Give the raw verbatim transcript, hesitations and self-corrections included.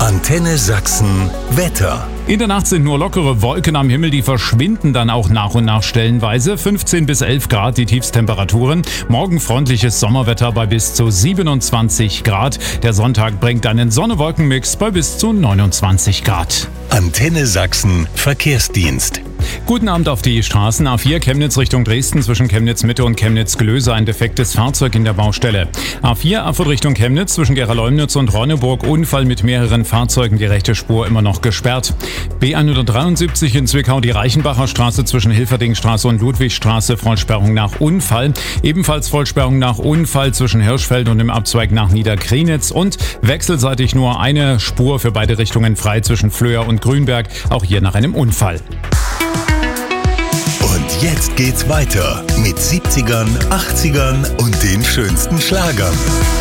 Antenne Sachsen Wetter. In der Nacht sind nur lockere Wolken am Himmel, die verschwinden dann auch nach und nach stellenweise. fünfzehn bis elf Grad die Tiefstemperaturen. Morgen freundliches Sommerwetter bei bis zu siebenundzwanzig Grad. Der Sonntag bringt einen Sonne-Wolken-Mix bei bis zu neunundzwanzig Grad. Antenne Sachsen Verkehrsdienst. Guten Abend auf die Straßen. A vier Chemnitz Richtung Dresden zwischen Chemnitz Mitte und Chemnitz Glöse ein defektes Fahrzeug in der Baustelle. A vier Erfurt Richtung Chemnitz zwischen Gera-Leumnitz und Ronneburg Unfall mit mehreren Fahrzeugen, die rechte Spur immer noch gesperrt. B hundertdreiundsiebzig in Zwickau die Reichenbacher Straße zwischen Hilferdingstraße und Ludwigstraße Vollsperrung nach Unfall. Ebenfalls Vollsperrung nach Unfall zwischen Hirschfeld und dem Abzweig nach Niederkrienitz und wechselseitig nur eine Spur für beide Richtungen frei zwischen Flöhr und Grünberg, auch hier nach einem Unfall. Und jetzt geht's weiter mit siebzigern, achtzigern und den schönsten Schlagern.